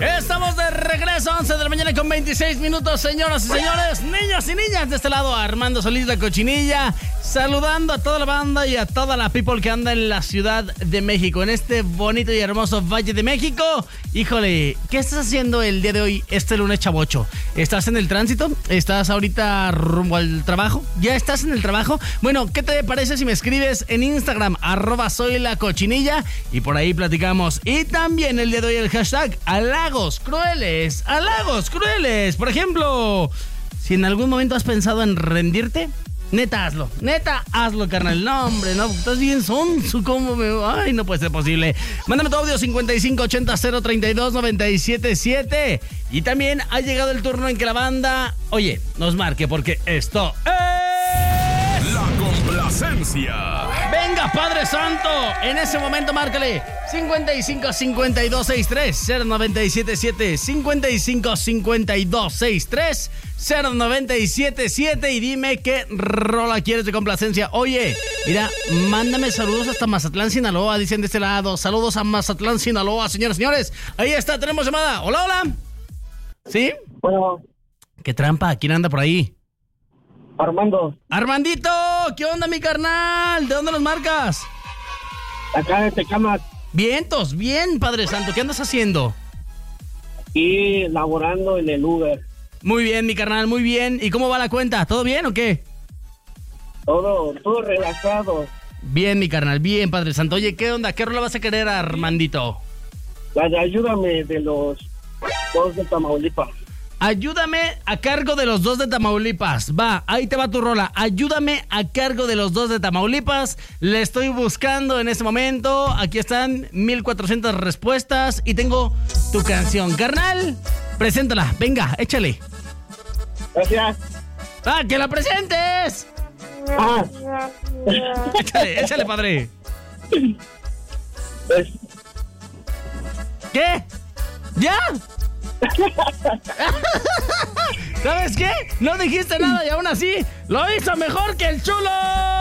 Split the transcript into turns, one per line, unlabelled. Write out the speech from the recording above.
Estamos de regreso, 11 de la mañana con 26 minutos, señoras y señores, niños y niñas. De este lado, Armando Solís, la Cochinilla, saludando a toda la banda y a toda la people que anda en la Ciudad de México, en este bonito y hermoso Valle de México. Híjole, ¿qué estás haciendo el día de hoy, este lunes chavocho? ¿Estás en el tránsito? ¿Estás ahorita rumbo al trabajo? ¿Ya estás en el trabajo? Bueno, ¿qué te parece si me escribes en Instagram, @soylacochinilla, y por ahí platicamos? Y también el día de hoy el hashtag halagos crueles, halagos crueles. Por ejemplo, si en algún momento has pensado en rendirte, neta hazlo, carnal. No, hombre, no, estás bien sonso, ¿cómo me...? Ay, no puede ser posible. Mándame tu audio 5580-032-977. Y también ha llegado el turno en que la banda, oye, nos marque, porque esto es...
La complacencia.
Venga, Padre Santo, en ese momento márcale 55-5263-0977, 55-5263-0977, y dime qué rola quieres de complacencia. Oye, mira, mándame saludos hasta Mazatlán, Sinaloa, dicen de este lado. Saludos a Mazatlán, Sinaloa, señores, señores. Ahí está, tenemos llamada. Hola, hola. ¿Sí?
Bueno,
¿Qué trampa? ¿Quién anda por ahí?
Armando,
Armandito, ¿qué onda, mi carnal? ¿De dónde nos marcas?
acá de Tecámac,
Vientos, bien, Padre Santo. ¿Qué andas haciendo?
y laborando en el Uber.
Muy bien, mi carnal, muy bien. ¿Y cómo va la cuenta? ¿Todo bien o qué?
Todo relajado.
Bien, mi carnal, bien, Padre Santo. Oye, ¿qué onda? ¿Qué rola vas a querer, Armandito?
La de Ayúdame de los dos de Tamaulipas.
Ayúdame a cargo de los dos de Tamaulipas. Va, ahí te va tu rola. Ayúdame a cargo de los dos de Tamaulipas. Le estoy buscando en este momento. Aquí están 1400 respuestas y tengo tu canción. Carnal, preséntala. Venga, échale.
Gracias.
¡Ah, que la presentes!
Ah,
Échale, padre.
pues,
¿Qué? ¿Ya? ¿Sabes qué? No dijiste nada y aún así lo hizo mejor que el chulo.